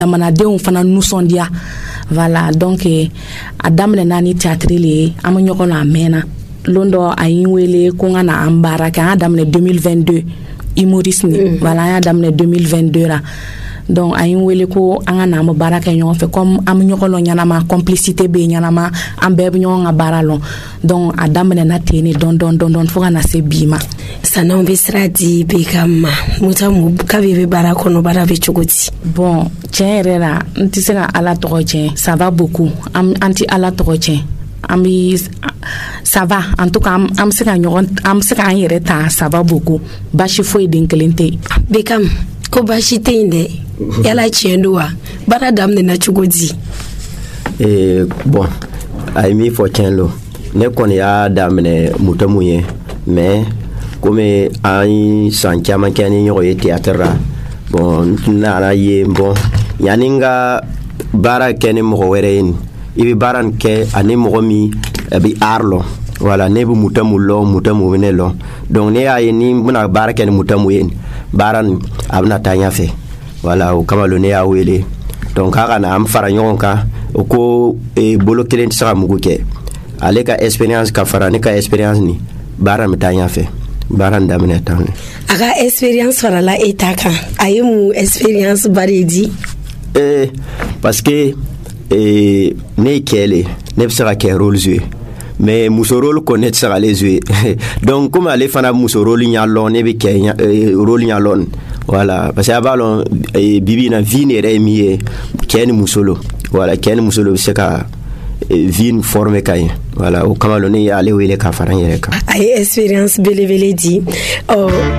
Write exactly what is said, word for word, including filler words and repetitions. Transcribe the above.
jamanadenw fana nusɔndiya voilà donc a daminɛna ni théâtre le ye an bɛ ɲɔgɔn na a mɛnna lon dɔ a yi n wele ko n ka na an baara kɛ an y'a daminɛ deux mille vingt-deux humorisme voilà an y'a daminɛ deux mille vingt-deux la donc a yi n wele ko an ka na an bɛ baara kɛ ɲɔgɔn fɛ comme an bɛ ɲɔgɔn lɔn ɲɛnama complicité bɛ yen ɲɛnama an bɛɛ bɛ ɲɔgɔn ka baara lɔn donc a daminɛna ten ne dɔn dɔn dɔn dɔn fo ka na se bi ma. San'anw bɛ sira di Bekam ma Mutamu k'abi bɛ baara kɔnɔ baara bɛ cogo di? Bon tiɲɛ yɛrɛ la n tɛ se ka Ala tɔgɔ tiɲɛ ça va beaucoup an tɛ Ala tɔgɔ tiɲɛ an bɛ ça va en tout cas an bɛ se ka ɲɔgɔn an bɛ se k'an yɛrɛ ta ça va beaucoup baasi foyi den kelen tɛ yen. Bekam ko baasi tɛ yen dɛ yala tiɲɛ don wa baara daminɛna cogo di? Eh, bon a ye min fɔ tiɲɛ lo ne kɔni y'a daminɛ Mutamu ye mais komi an ye san caman kɛ ni ɲɔgɔn ye théâtre la bon n nana ye bon yanni n ka baara kɛ ni mɔgɔ wɛrɛ ye i bɛ baara nin kɛ ani mɔgɔ min a bɛ art lɔn voilà ne bɛ Mutamu lɔn Mutamu bɛ ne lɔn donc ne y'a ye ni n bɛna baara kɛ ni Mutamu ye baara nin a bɛna taa ɲɛfɛ voilà o kama ne y'a wele donc k'a ka na an fara ɲɔgɔn kan o ko bolo kelen tɛ se ka mugu kɛ ale ka expérience ka fara ne ka expérience ni baara bɛ taa ɲɛfɛ. Baran daminɛ tan a ka expérience farala e ta kan a ye mun expérience bari di? Eh, parce que eh, ne kɛle ne bɛ se ka kɛ rôle jouer mais muso rôle ko ne tɛ se ka ale jouer donc comme ale fana muso rôle ɲa lɔn ne bɛ kɛ rôle ɲa lɔn voilà parce que a b'a lɔn bibi na vie ne yɛrɛ ye min ye cɛ ni muso lo voilà cɛ ni muso lo bɛ se ka vie forme ka ɲɛ voilà o kama ne y'ale wele ka fara n yɛrɛ kan. A ye expérience belebele di.